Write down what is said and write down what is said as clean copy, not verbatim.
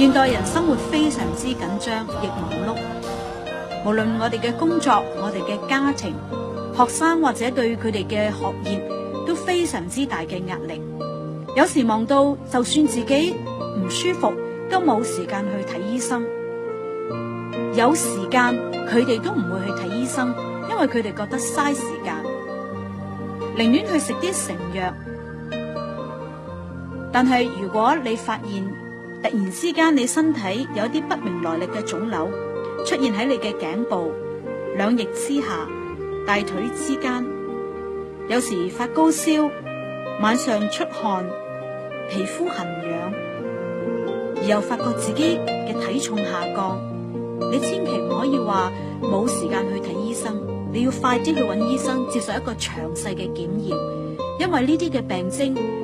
現代人生活非常之緊張，亦忙碌。無論我哋嘅工作、我哋嘅家庭、學生或者對佢哋嘅學業都非常之大嘅壓力。有時忙到就算自己唔舒服，都冇時間去睇醫生。有時間佢哋都唔會去睇醫生，因為佢哋覺得嘥時間，寧願去食啲成藥。但係如果你發現突然之間你身體有啲不明來歷嘅腫瘤出現喺你嘅頸部、兩翼之下、大腿之間，有時發高燒，晚上出汗，皮膚痕癢，而又發覺自己嘅體重下降，你千祈唔可以話冇時間去睇醫生，你要快啲去揾醫生接受一個詳細嘅檢驗，因為呢啲嘅病徵